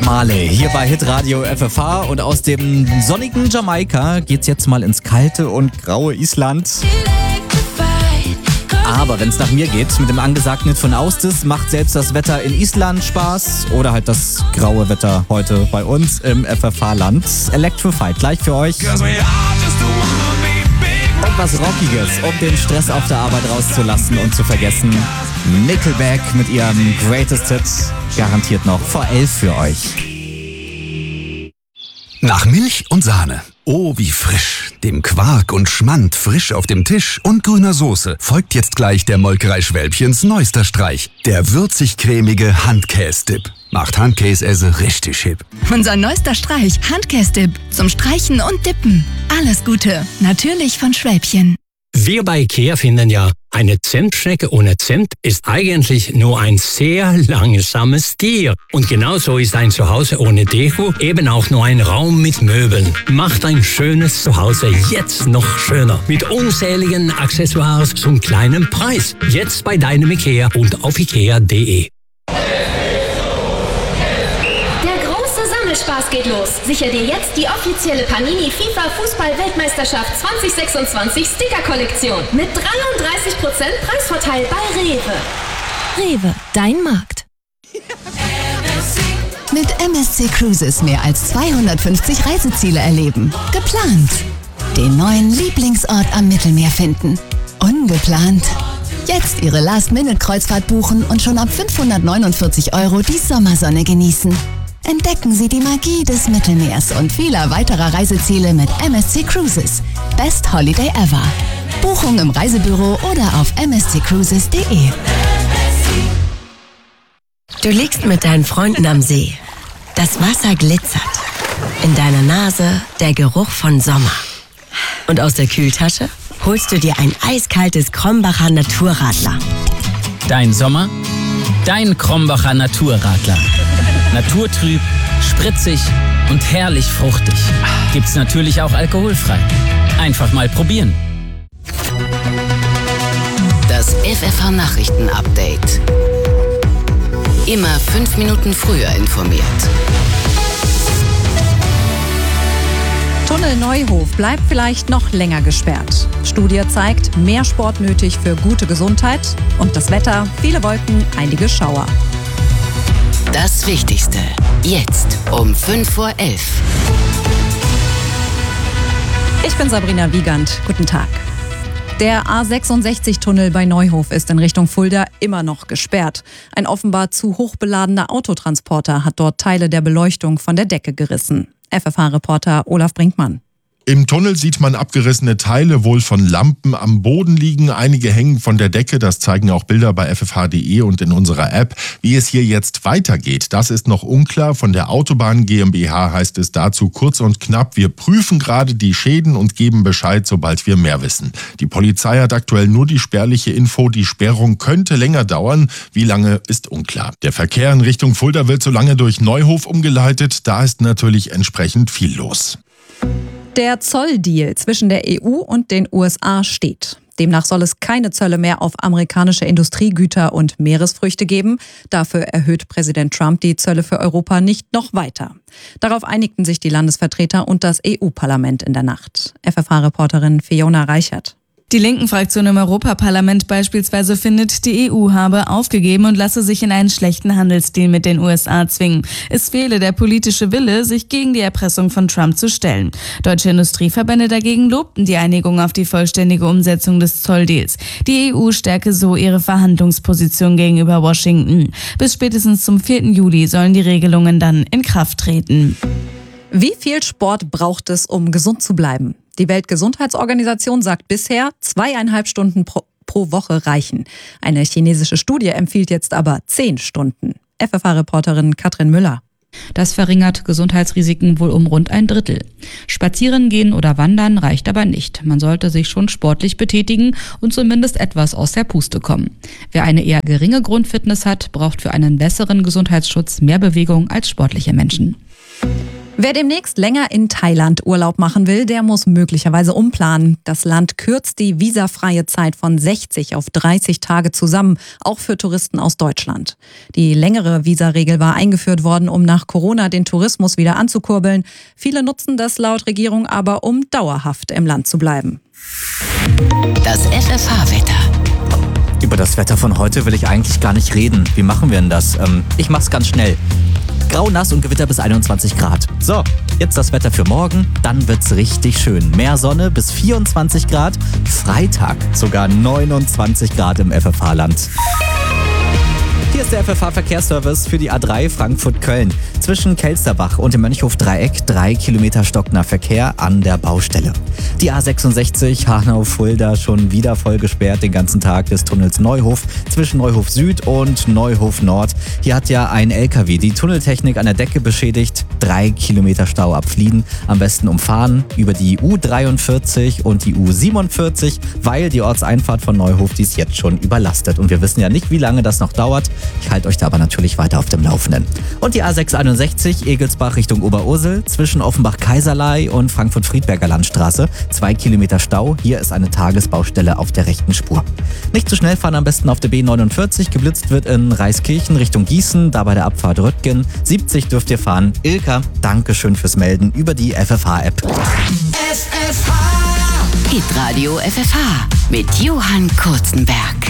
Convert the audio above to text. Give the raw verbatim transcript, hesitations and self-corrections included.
Bob Marley hier bei Hitradio F F H und aus dem sonnigen Jamaika geht's jetzt mal ins kalte und graue Island. Aber wenn es nach mir geht, mit dem angesagten Hit von Austis, macht selbst das Wetter in Island Spaß oder halt das graue Wetter heute bei uns im F F H-Land. Electrified gleich für euch. Und was Rockiges, um den Stress auf der Arbeit rauszulassen und zu vergessen. Nickelback mit ihrem Greatest Hit, garantiert noch vor elf für euch. Nach Milch und Sahne. Oh, wie frisch. Dem Quark und Schmand frisch auf dem Tisch und grüner Soße folgt jetzt gleich der Molkerei Schwälbchens neuester Streich. Der würzig-cremige Handkäse-Dip. Macht Handkäse richtig hip. Unser neuester Streich, Handkäse-Dip. Zum Streichen und Dippen. Alles Gute. Natürlich von Schwälbchen. Wir bei IKEA finden ja, eine Zimtschnecke ohne Zimt ist eigentlich nur ein sehr langsames Tier. Und genauso ist ein Zuhause ohne Deko eben auch nur ein Raum mit Möbeln. Macht ein schönes Zuhause jetzt noch schöner. Mit unzähligen Accessoires zum kleinen Preis. Jetzt bei deinem IKEA und auf ikea punkt de. Spaß geht los. Sicher dir jetzt die offizielle Panini FIFA Fußball-Weltmeisterschaft zwanzig sechsundzwanzig Sticker-Kollektion mit dreiunddreißig Prozent Preisvorteil bei Rewe. Rewe, dein Markt. Mit M S C Cruises mehr als zweihundertfünfzig Reiseziele erleben. Geplant. Den neuen Lieblingsort am Mittelmeer finden. Ungeplant. Jetzt Ihre Last-Minute-Kreuzfahrt buchen und schon ab fünfhundertneunundvierzig Euro die Sommersonne genießen. Entdecken Sie die Magie des Mittelmeers und vieler weiterer Reiseziele mit M S C Cruises. Best Holiday ever. Buchung im Reisebüro oder auf m s c cruises punkt de. Du liegst mit deinen Freunden am See. Das Wasser glitzert. In deiner Nase der Geruch von Sommer. Und aus der Kühltasche holst du dir ein eiskaltes Krombacher Naturradler. Dein Sommer? Dein Krombacher Naturradler. Naturtrüb, spritzig und herrlich fruchtig. Gibt's natürlich auch alkoholfrei. Einfach mal probieren. Das F F H-Nachrichten-Update. Immer fünf Minuten früher informiert. Tunnel Neuhof bleibt vielleicht noch länger gesperrt. Studie zeigt, mehr Sport nötig für gute Gesundheit. Und das Wetter, viele Wolken, einige Schauer. Das Wichtigste, jetzt um fünf vor elf. Ich bin Sabrina Wiegand. Guten Tag. Der A sechsundsechzig-Tunnel bei Neuhof ist in Richtung Fulda immer noch gesperrt. Ein offenbar zu hoch beladener Autotransporter hat dort Teile der Beleuchtung von der Decke gerissen. F F H-Reporter Olaf Brinkmann. Im Tunnel sieht man abgerissene Teile wohl von Lampen am Boden liegen. Einige hängen von der Decke. Das zeigen auch Bilder bei f f h punkt de und in unserer App. Wie es hier jetzt weitergeht, das ist noch unklar. Von der Autobahn GmbH heißt es dazu kurz und knapp: Wir prüfen gerade die Schäden und geben Bescheid, sobald wir mehr wissen. Die Polizei hat aktuell nur die spärliche Info. Die Sperrung könnte länger dauern. Wie lange, ist unklar. Der Verkehr in Richtung Fulda wird so lange durch Neuhof umgeleitet. Da ist natürlich entsprechend viel los. Der Zolldeal zwischen der E U und den U S A steht. Demnach soll es keine Zölle mehr auf amerikanische Industriegüter und Meeresfrüchte geben. Dafür erhöht Präsident Trump die Zölle für Europa nicht noch weiter. Darauf einigten sich die Landesvertreter und das E U-Parlament in der Nacht. F F H-Reporterin Fiona Reichert. Die Linken-Fraktion im Europaparlament beispielsweise findet, die E U habe aufgegeben und lasse sich in einen schlechten Handelsdeal mit den U S A zwingen. Es fehle der politische Wille, sich gegen die Erpressung von Trump zu stellen. Deutsche Industrieverbände dagegen lobten die Einigung auf die vollständige Umsetzung des Zolldeals. Die E U stärke so ihre Verhandlungsposition gegenüber Washington. Bis spätestens zum vierten Juli sollen die Regelungen dann in Kraft treten. Wie viel Sport braucht es, um gesund zu bleiben? Die Weltgesundheitsorganisation sagt bisher, zweieinhalb Stunden pro, pro Woche reichen. Eine chinesische Studie empfiehlt jetzt aber zehn Stunden. F F H-Reporterin Katrin Müller. Das verringert Gesundheitsrisiken wohl um rund ein Drittel. Spazieren gehen oder wandern reicht aber nicht. Man sollte sich schon sportlich betätigen und zumindest etwas aus der Puste kommen. Wer eine eher geringe Grundfitness hat, braucht für einen besseren Gesundheitsschutz mehr Bewegung als sportliche Menschen. Wer demnächst länger in Thailand Urlaub machen will, der muss möglicherweise umplanen. Das Land kürzt die visafreie Zeit von sechzig auf dreißig Tage zusammen, auch für Touristen aus Deutschland. Die längere Visaregel war eingeführt worden, um nach Corona den Tourismus wieder anzukurbeln. Viele nutzen das laut Regierung aber, um dauerhaft im Land zu bleiben. Das F F H-Wetter. Über das Wetter von heute will ich eigentlich gar nicht reden. Wie machen wir denn das? Ähm, ich mach's ganz schnell. Grau, nass und Gewitter bis einundzwanzig Grad. So, jetzt das Wetter für morgen. Dann wird's richtig schön. Mehr Sonne bis vierundzwanzig Grad. Freitag sogar neunundzwanzig Grad im F F H-Land. Hier ist der F F H-Verkehrsservice für die A drei Frankfurt-Köln. Zwischen Kelsterbach und dem Mönchhof-Dreieck drei Kilometer stockender Verkehr an der Baustelle. Die A sechsundsechzig Hanau-Fulda schon wieder voll gesperrt den ganzen Tag des Tunnels Neuhof zwischen Neuhof Süd und Neuhof Nord. Hier hat ja ein L K W die Tunneltechnik an der Decke beschädigt. Drei Kilometer Stau ab Flieden. Am besten umfahren über die U dreiundvierzig und die U siebenundvierzig, weil die Ortseinfahrt von Neuhof die ist jetzt schon überlastet. Und wir wissen ja nicht, wie lange das noch dauert. Ich halte euch da aber natürlich weiter auf dem Laufenden. Und die A sechshunderteinundsechzig Egelsbach Richtung Oberursel zwischen Offenbach-Kaiserlei und Frankfurt-Friedberger Landstraße. Zwei Kilometer Stau. Hier ist eine Tagesbaustelle auf der rechten Spur. Nicht zu schnell fahren, am besten auf der B neunundvierzig. Geblitzt wird in Reiskirchen Richtung Gießen, da bei der Abfahrt Röttgen. siebzig dürft ihr fahren. Ilka, Dankeschön fürs Melden über die F F H-App. F F H. Hitradio F F H mit Johann Kurzenberg.